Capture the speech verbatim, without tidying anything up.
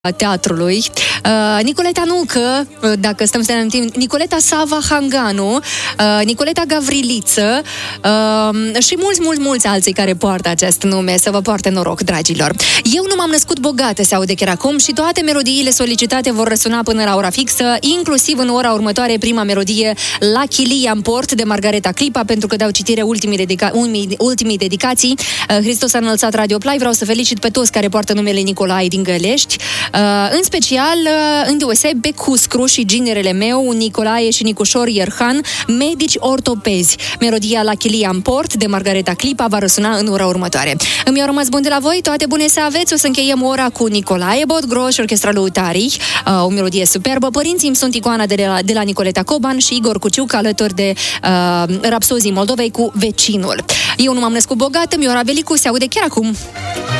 teatrului. Uh, Nicoleta Nucă, dacă stăm să ne amintim, Nicoleta Sava Hanganu, uh, Nicoleta Gavriliță uh, și mulți, mulți, mulți alții care poartă acest nume. Să vă poarte noroc, dragilor. Eu nu m-am născut bogată, se aude chiar acum, și toate melodiile solicitate vor răsuna până la ora fixă, inclusiv în ora următoare prima melodie, La Chilia în port, de Margareta Clipa, pentru că dau citire ultimii, dedica- ultimii dedicații. Uh, Hristos a înălțat Radio Play. Vreau să felicit pe toți care poartă numele Nicolae din Gălești. Uh, în special, uh, îndeoseb pe Cuscru și ginerele meu, Nicolae și Nicușor Ierhan, medici ortopezi. Melodia La Chilia în port, de Margareta Clipa, va răsuna în ora următoare. Îmi-au rămas bun de la voi, toate bune să aveți. O să încheiem ora cu Nicolae Bodgro și Orchestra lui Tari, uh, o melodie superbă. Părinții îmi sunt Icoana de la, de la Nicoleta Coban și Igor Cuciuc, alături de uh, Rapsozii Moldovei cu Vecinul. Eu nu m-am născut bogată, mi-o Rabelicu, se aude chiar acum.